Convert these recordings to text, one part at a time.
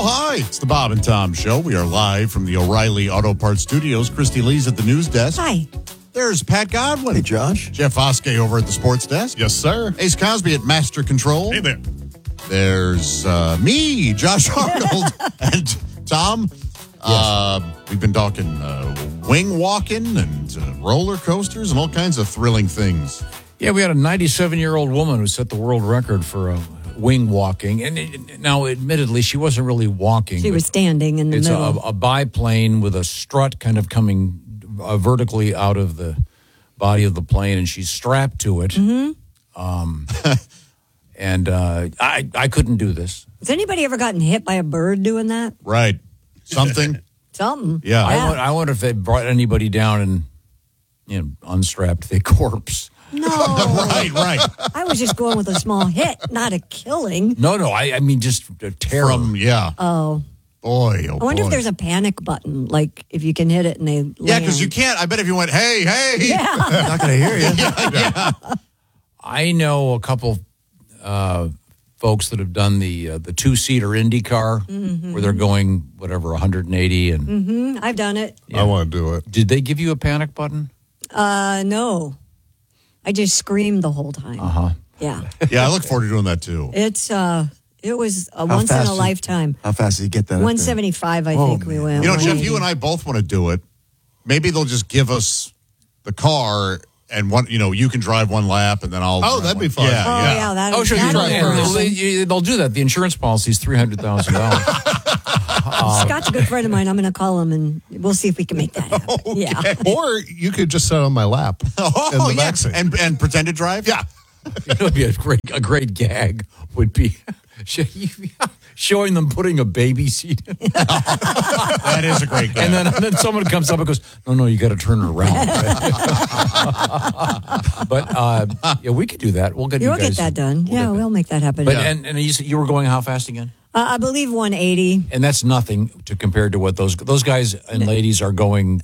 hi. It's the Bob and Tom Show. We are live from the O'Reilly Auto Parts Studios. Christy Lee's at the news desk. Hi. There's Pat Godwin. Hey, Josh. Jeff Oskey over at the sports desk. Yes, sir. Ace Cosby at Master Control. Hey there. There's me, Josh Arnold, and Tom. We've been talking wing walking and roller coasters and all kinds of thrilling things. Yeah, we had a 97-year-old woman who set the world record for wing walking. And now, admittedly, she wasn't really walking. She was standing in the middle. It's a biplane with a strut kind of coming vertically out of the body of the plane, and she's strapped to it. Mm-hmm. And I couldn't do this. Has anybody ever gotten hit by a bird doing that? Right. Something. Something. Yeah. I wonder if they brought anybody down and unstrapped their corpse. No. Right. I was just going with a small hit, not a killing. No, I mean just a terror. Oh. Boy, I wonder if there's a panic button, like if you can hit it and they land. Yeah, because you can't. I bet if you went, hey. Yeah. Not going to hear you. Yeah. I know a couple folks that have done the two-seater IndyCar where they're going, 180. And I've done it. I want to do it. Did they give you a panic button? No. I just screamed the whole time. Uh-huh. Yeah. Yeah, I look forward to doing that, too. It was a once in a lifetime. How fast did you get that? 175, I think we went. You know, Jeff, 180. you and I both want to do it. Maybe they'll just give us the car and you can drive one lap and then I'll. Oh, that'd be fun. Yeah, that'll Sure. that'll They'll do that. The insurance policy is $300,000. Scott's a good friend of mine. I'm going to call him and we'll see if we can make that happen. Okay. Yeah. Or you could just sit on my lap in the back seat. And pretend to drive? Yeah. It would be a great gag would be showing them putting a baby seat in. That is a great gag. And then someone comes up and goes, no, you got to turn it around. But yeah, we could do that. We'll get you You'll guys. get that done. We'll make that happen. But and you were going how fast again? I believe 180. And that's nothing to compare to what those guys and ladies are going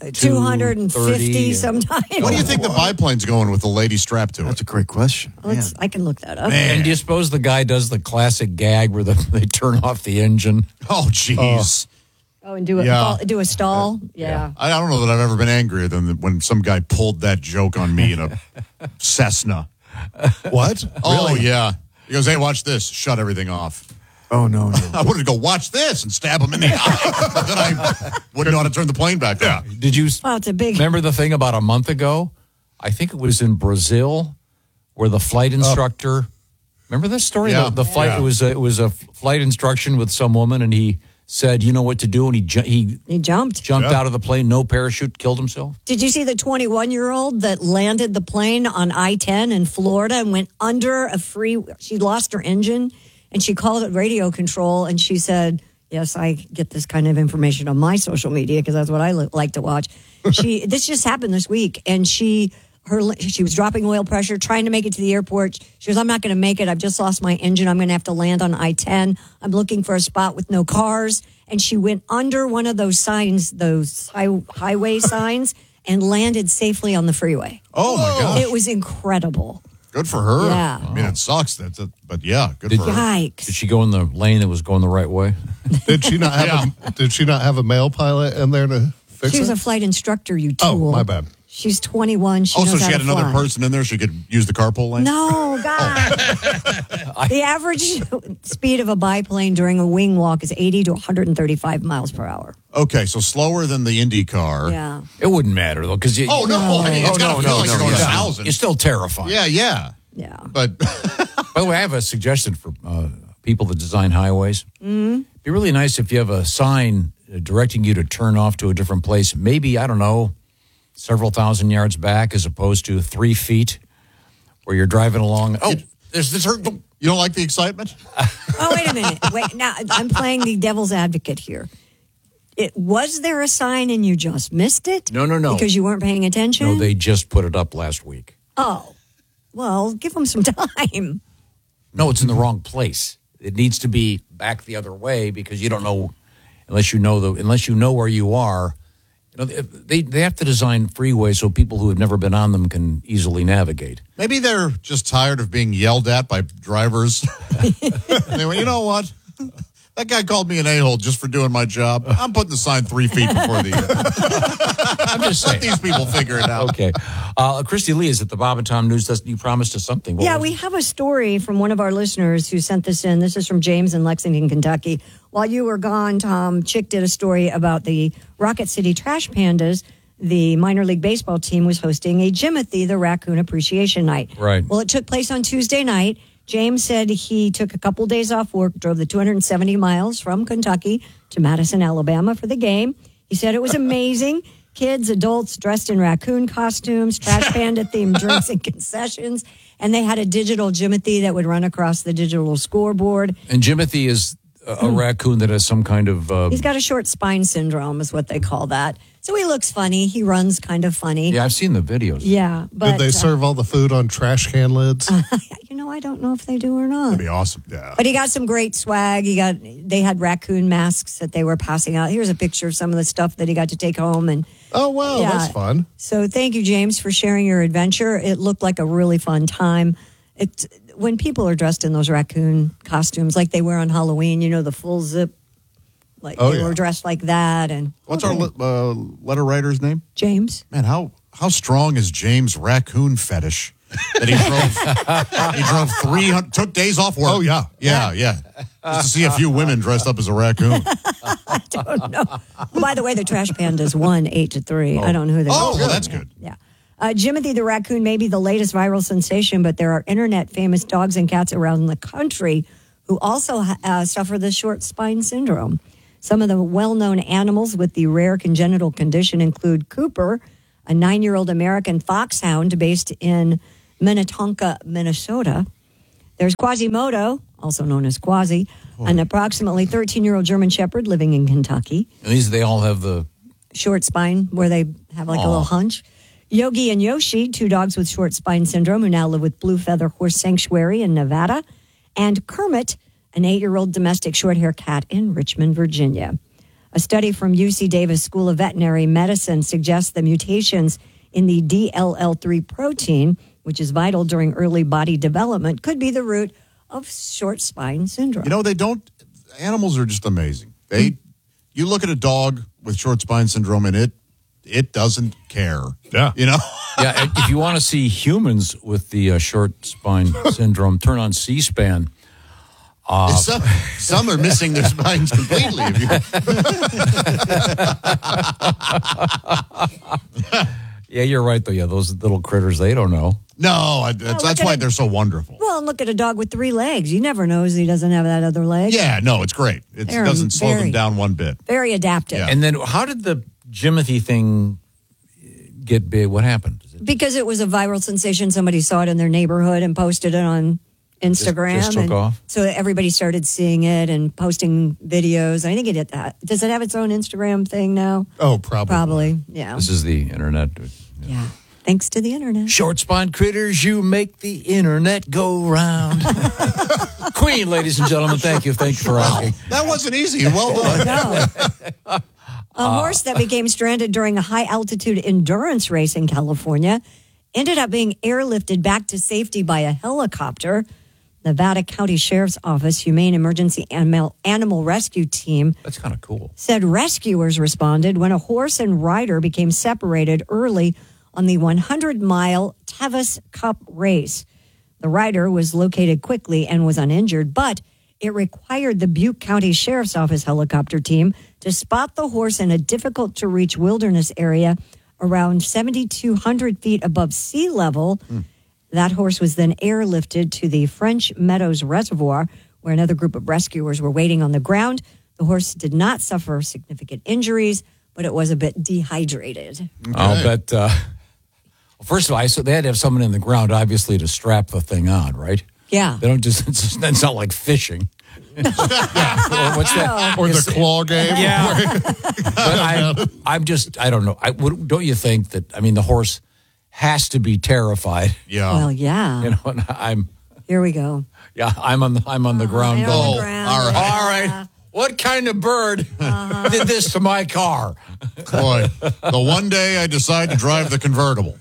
250 sometimes. What do you think the biplane's going with the lady strapped to it? That's a great question. I can look that up. And do you suppose the guy does the classic gag where they turn off the engine? Oh, jeez. Oh, and do a stall? Yeah. I don't know that I've ever been angrier than when some guy pulled that joke on me in a Cessna. What? Oh, Really? yeah. He goes, hey, watch this. Shut everything off. Oh, no. I wanted to go watch this and stab him in the eye. But then I wouldn't know how to turn the plane back on. Did you Well, it's a big. remember the thing about a month ago? I think it was in Brazil where the flight instructor. Remember this story? Yeah. The flight. Yeah. It was a flight instruction with some woman, and he said, "You know what to do," and he Jumped. jumped out of the plane, no parachute, killed himself. Did you see the 21-year-old that landed the plane on I-10 in Florida and went under a she lost her engine and she called it radio control and she said, yes, I get this kind of information on my social media because that's what I like to watch. This just happened this week and she was dropping oil pressure, trying to make it to the airport. She goes, I'm not going to make it. I've just lost my engine. I'm going to have to land on I-10. I'm looking for a spot with no cars. And she went under one of those signs, those highway signs, and landed safely on the freeway. Oh, my gosh. It was incredible. Good for her. Yeah. I mean, it sucks. But yeah, good for her. Yikes. Did she go in the lane that was going the right way? Did she not have a male pilot in there to fix She was it? a flight instructor, you tool. Oh, my bad. She's 21. She Oh, knows so how she had to another fly. person in there she could use the carpool lane? No, God. The average speed of a biplane during a wing walk is 80 to 135 miles per hour. Okay, so slower than the Indy car. Yeah. It wouldn't matter though, because Oh, no. I mean, it's gotta feel like you're going 1,000. You're still terrifying. Yeah. Yeah. But By the way, I have a suggestion for people that design highways. Mm-hmm. It'd be really nice if you have a sign directing you to turn off to a different place. Maybe, I don't know, several thousand yards back as opposed to 3 feet where you're driving along. Oh, there's this. you don't like the excitement? Oh, wait a minute. Wait, now I'm playing the devil's advocate here. Was there a sign and you just missed it? No. Because you weren't paying attention? No, they just put it up last week. Oh, well, give them some time. No, it's in the wrong place. It needs to be back the other way because you don't know unless you know where you are. You know, they have to design freeways so people who have never been on them can easily navigate. Maybe they're just tired of being yelled at by drivers. And they went, you know what? That guy called me an a-hole just for doing my job. I'm putting the sign 3 feet before the I'm just Let saying. these people figure it out. Okay. Christy Lee is at the Bob and Tom News Desk. You promised us something. What Yeah, was we it? have a story from one of our listeners who sent this in. This is from James in Lexington, Kentucky. While you were gone, Tom, Chick did a story about the Rocket City Trash Pandas. The minor league baseball team was hosting a Jimothy, the Raccoon Appreciation Night. Right. Well, it took place on Tuesday night. James said he took a couple days off work, drove the 270 miles from Kentucky to Madison, Alabama for the game. He said it was amazing. Kids, adults dressed in raccoon costumes, trash panda themed drinks and concessions. And they had a digital Jimothy that would run across the digital scoreboard. And Jimothy is a raccoon that has some kind of... He's got a short spine syndrome is what they call that. So he looks funny. He runs kind of funny. yeah, I've seen the videos. Yeah, but Did they serve all the food on trash can lids? I don't know if they do or not. That'd be awesome. Yeah. But he got some great swag. They had raccoon masks that they were passing out. Here's a picture of some of the stuff that he got to take home. And Oh, wow. Yeah. That's fun. so thank you, James, for sharing your adventure. It looked like a really fun time. When people are dressed in those raccoon costumes like they wear on Halloween, the full zip, like Oh, they yeah. were dressed like that. And What's our letter writer's name? James? Man, how strong is James' raccoon fetish that he drove 300, took days off work. Oh, yeah. Yeah. Just to see a few women dressed up as a raccoon. Oh, no. By the way, the trash pandas won 8-3. I don't know who they Oh, are. well, that's good. Yeah. Jimothy the raccoon may be the latest viral sensation, but there are internet famous dogs and cats around the country who also suffer the short spine syndrome. Some of the well-known animals with the rare congenital condition include Cooper, a 9-year-old American foxhound based in Minnetonka, Minnesota. There's Quasimodo, also known as Quasi, an approximately 13-year-old German Shepherd living in Kentucky. And they all have the... Short spine, where they have like a little hunch. Yogi and Yoshi, 2 dogs with short spine syndrome who now live with Blue Feather Horse Sanctuary in Nevada. And Kermit, an 8-year-old domestic short-hair cat in Richmond, Virginia. A study from UC Davis School of Veterinary Medicine suggests the mutations in the DLL3 protein, which is vital during early body development, could be the root of short spine syndrome. Animals are just amazing. You look at a dog with short spine syndrome and it doesn't care. Yeah. Yeah, if you want to see humans with the short spine syndrome, turn on C-SPAN. Some are missing their spines completely. Yeah, you're right, though. Yeah, those little critters, they don't know. No, that's why they're so wonderful. Well, and look at a dog with 3 legs. You never know he doesn't have that other leg. Yeah, no, it's great. It They're doesn't slow them very- down one bit. Very adaptive. Yeah. And then how did the Jimothy thing get big? What happened? Because it was a viral sensation. Somebody saw it in their neighborhood and posted it on Instagram. Just took and off? So everybody started seeing it and posting videos. I think it did that. Does it have its own Instagram thing now? Oh, probably. Probably. Yeah. This is the internet. Yeah. Thanks to the internet. Short spine critters, you make the internet go round. Queen, ladies and gentlemen, thank you. Thank you for asking. That wasn't easy. Well done. No. A horse that became stranded during a high altitude endurance race in California ended up being airlifted back to safety by a helicopter. Nevada County Sheriff's Office Humane Emergency Animal Rescue Team That's kind of cool. said rescuers responded when a horse and rider became separated early on the 100-mile Tevis Cup race. The rider was located quickly and was uninjured, but it required the Butte County Sheriff's Office helicopter team to spot the horse in a difficult-to-reach wilderness area around 7,200 feet above sea level. That horse was then airlifted to the French Meadows Reservoir, where another group of rescuers were waiting on the ground. The horse did not suffer significant injuries, but it was a bit dehydrated. I'll bet. First of all, so they had to have someone in the ground, obviously, to strap the thing on, right? Yeah. They don't just, it's not like fishing. What's that? Or the claw game. Yeah. But I don't know. Don't you think that, the horse has to be terrified? Yeah. Well, yeah. And Here we go. I'm on the ground. Right on the Oh, ground. all right. What kind of bird did this to my car? Boy, the one day I decide to drive the convertible.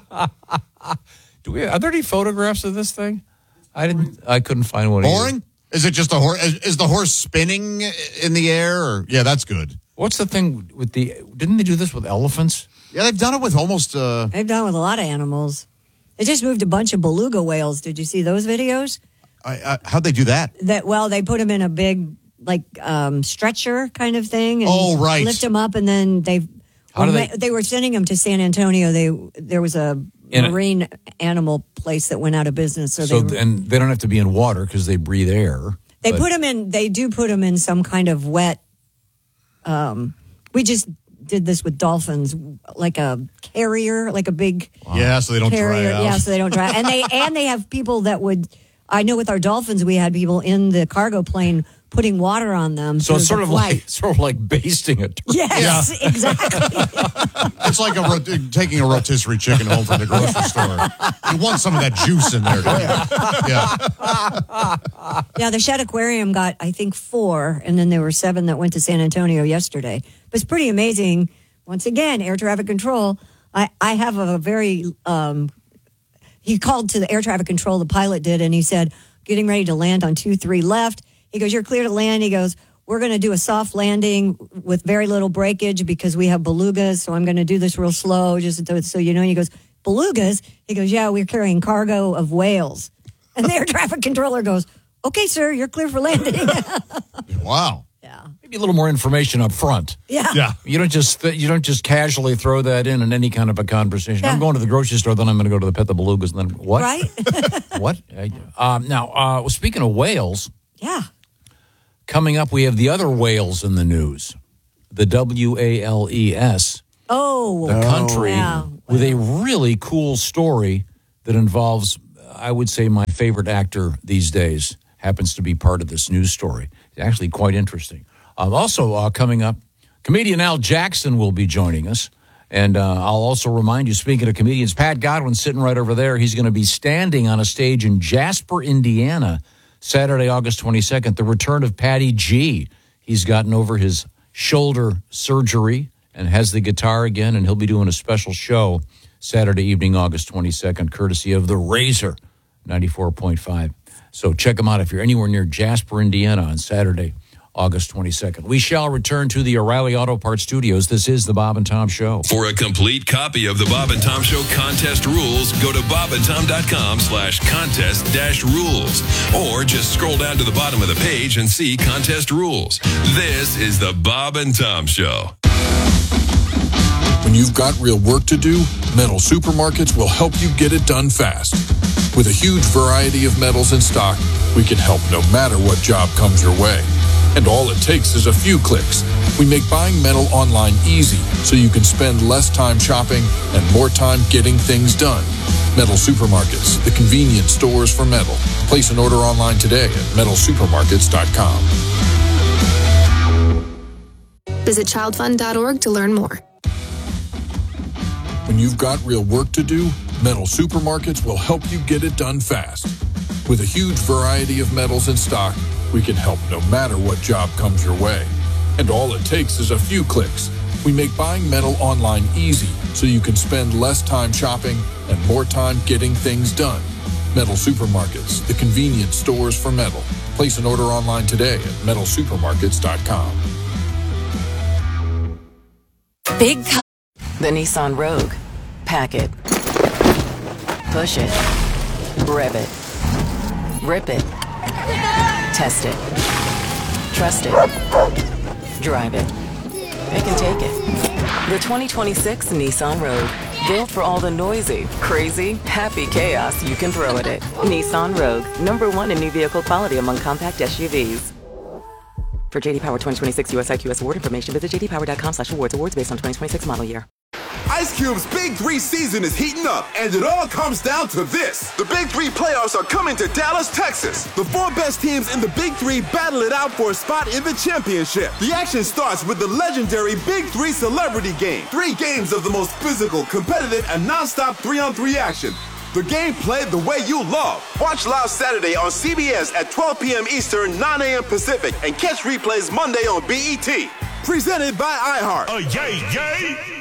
Are there any photographs of this thing? I couldn't find one. Boring? Is it just a horse? Is the horse spinning in the air? Or, yeah, that's good. What's the thing with didn't they do this with elephants? Yeah, they've done it with almost... They've done it with a lot of animals. They just moved a bunch of beluga whales. Did you see those videos? How'd they do that? They put them in a big, stretcher kind of thing. And right. Lift them up, and then they were sending them to San Antonio. There was a marine animal place that went out of business. And they don't have to be in water because they breathe air. They do put them in some kind of wet. We just did this with dolphins, like a carrier, like a big so they don't carrier. dry out. Yeah, so they don't dry. And they have people that would. I know with our dolphins, we had people in the cargo plane putting water on them. So it's sort of like basting a turkey. Yes, exactly. It's like taking a rotisserie chicken home from the grocery store. You want some of that juice in there. Yeah, the Shedd Aquarium got, I think, 4, and then there were 7 that went to San Antonio yesterday. But it's pretty amazing. Once again, air traffic control. I have a very... he called to the air traffic control, the pilot did, and he said, getting ready to land on 23 left. He goes, you're clear to land. He goes, we're going to do a soft landing with very little breakage because we have belugas, so I'm going to do this real slow, just so you know. And he goes, belugas? He goes, yeah, we're carrying cargo of whales. And the air traffic controller goes, okay, sir, you're clear for landing. Wow. Yeah. Maybe a little more information up front. Yeah. You don't just casually throw that in any kind of a conversation. Yeah. I'm going to the grocery store, then I'm going to go to the Pet the Belugas, and then what? Right? What? Now, speaking of whales. Yeah. Coming up, we have the other whales in the news. The WALES. The country with a really cool story that involves, I would say, my favorite actor these days happens to be part of this news story. It's actually quite interesting. Also coming up, comedian Al Jackson will be joining us. And I'll also remind you, speaking of comedians, Pat Godwin's sitting right over there. He's going to be standing on a stage in Jasper, Indiana, Saturday, August 22nd, the return of Patty G. He's gotten over his shoulder surgery and has the guitar again, and he'll be doing a special show Saturday evening, August 22nd, courtesy of the Razor 94.5. So check them out if you're anywhere near Jasper, Indiana on Saturday, August 22nd. We shall return to the O'Reilly Auto Parts Studios. This is the Bob and Tom Show. For a complete copy of the Bob and Tom Show contest rules, go to bobandtom.com/contest-rules. Or just scroll down to the bottom of the page and see contest rules. This is the Bob and Tom Show. When you've got real work to do, Metal Supermarkets will help you get it done fast. With a huge variety of metals in stock, we can help no matter what job comes your way. And all it takes is a few clicks. We make buying metal online easy so you can spend less time shopping and more time getting things done. Metal Supermarkets, the convenience stores for metal. Place an order online today at metalsupermarkets.com. Visit childfund.org to learn more. When you've got real work to do, Metal Supermarkets will help you get it done fast. With a huge variety of metals in stock, we can help no matter what job comes your way. And all it takes is a few clicks. We make buying metal online easy so you can spend less time shopping and more time getting things done. Metal Supermarkets, the convenience stores for metal. Place an order online today at metalsupermarkets.com. The Nissan Rogue. Pack it. Push it. Rev it. Rip it. Test it. Trust it. Drive it. Pick and take it. The 2026 Nissan Rogue. Built for all the noisy, crazy, happy chaos you can throw at it. Nissan Rogue. #1 in new vehicle quality among compact SUVs. For JD Power 2026 US IQS award information, visit jdpower.com/awards. Awards based on 2026 model year. Ice Cube's Big 3 season is heating up, and it all comes down to this. The Big 3 playoffs are coming to Dallas, Texas. The 4 best teams in the Big 3 battle it out for a spot in the championship. The action starts with the legendary Big 3 Celebrity Game. 3 games of the most physical, competitive, and non-stop 3-on-3 action. The game played the way you love. Watch live Saturday on CBS at 12 p.m. Eastern, 9 a.m. Pacific, and catch replays Monday on BET. Presented by iHeart. Yay, yay!